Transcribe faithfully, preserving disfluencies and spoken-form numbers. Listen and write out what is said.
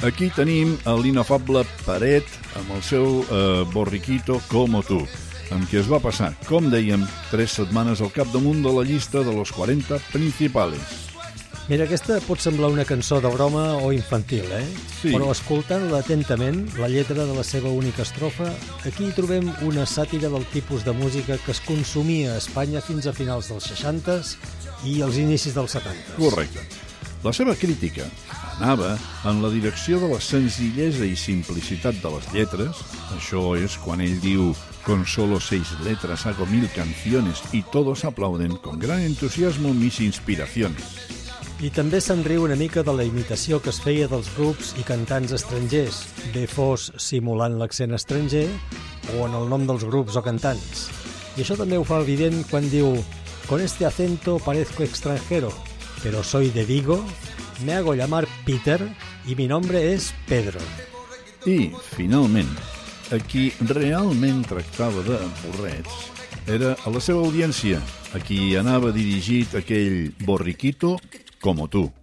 Aquí tenim l'inefable Peret amb el seu eh, Borriquito como tu, amb qui es va passar, com dèiem, tres setmanes al capdamunt de la llista de los quaranta principales. Mira, aquesta pot semblar una cançó de broma o infantil, eh? Sí. Però escoltant-la atentament, la lletra de la seva única estrofa, aquí hi trobem una sàtira del tipus de música que es consumia a Espanya fins a finals dels seixantes i els inicis dels setantes. Correcte. La seva crítica anava en la direcció de la senzillesa i simplicitat de les lletres. Això és quan ell diu «Con solo seis letras hago mil canciones y todos aplauden con gran entusiasmo mis inspiraciones». I també se'n riu una mica de la imitació que es feia dels grups i cantants estrangers, bé fos simulant l'accent estranger o en el nom dels grups o cantants. I això també ho fa evident quan diu «Con este acento parezco extranjero, pero soy de Vigo, me hago llamar Peter y mi nombre es Pedro». I, finalment, a qui realment tractava de borrets era a la seva audiència, a qui anava dirigit aquell Borriquito como tu.